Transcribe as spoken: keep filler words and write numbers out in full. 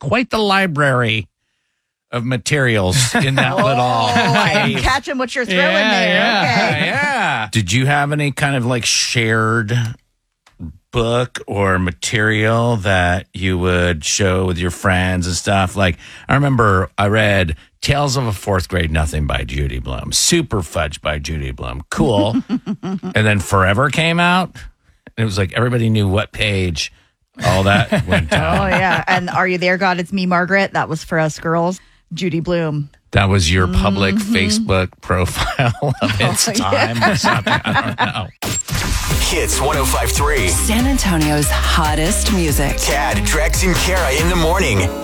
quite the library of materials in that oh, little I'm catching what you're throwing yeah, there. Yeah, okay. yeah. Did you have any kind of like shared book or material that you would show with your friends and stuff? Like, I remember I read Tales of a Fourth Grade Nothing by Judy Blume, Super Fudge by Judy Blume. Cool. And then Forever came out. It was like everybody knew what page all that went down. Oh, yeah. And Are You There, God? It's Me, Margaret. That was for us girls. Judy Blume. That was your public mm-hmm. Facebook profile of its oh, time yeah. or something. I don't know. Hits one oh five point three. San Antonio's hottest music. Tad, Drex, and Kara in the morning.